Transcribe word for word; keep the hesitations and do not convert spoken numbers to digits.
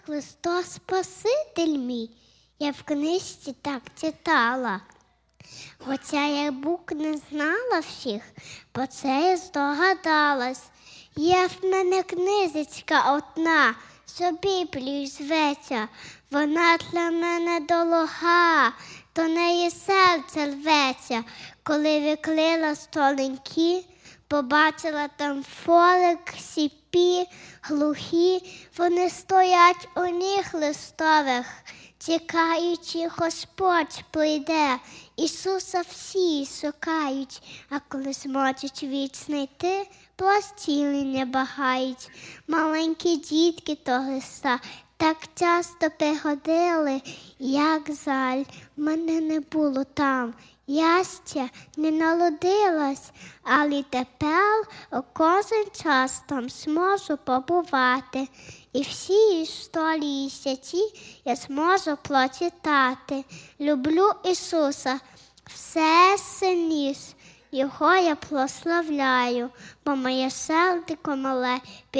Христос Спаситель мій, я в книжці так читала. Хоча я букв не знала всіх, бо це я здогадалась. Є в мене книжечка одна, що Біблію зветься. Вона для мене дорога, до неї серце рветься. Коли виклила столинки, побачила там фолик, сіпі, глухі. Вони стоять у них листових, чекаючи, Господь прийде. Ісуса всі шукають, а коли зможуть відзнайти, простілення багають. Маленькі дітки до Христа так часто приходили, як жаль, мене не було там. Я ще не народилась, але тепер у кожен час там зможу побувати. І всі історії святі я зможу прочитати. Люблю Ісуса, все сильніш, Його я прославляю, бо моє серденько мале